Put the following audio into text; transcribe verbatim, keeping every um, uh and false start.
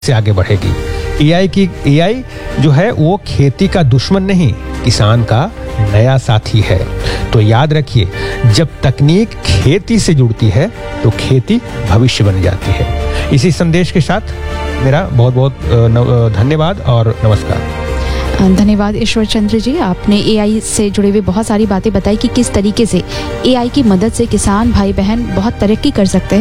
से आगे बढ़ेगी। एआई की एआई जो है वो खेती का दुश्मन नहीं, किसान का नया साथी है। तो याद रखिए, जब तकनीक खेती से जुड़ती है तो खेती भविष्य बन जाती है। इसी संदेश के साथ मेरा बहुत बहुत धन्यवाद और नमस्कार। धन्यवाद ईश्वर चंद्र जी, आपने एआई से जुड़े हुए बहुत सारी बातें बताई कि किस तरीके से एआई की मदद से किसान भाई बहन बहुत तरक्की कर सकते हैं।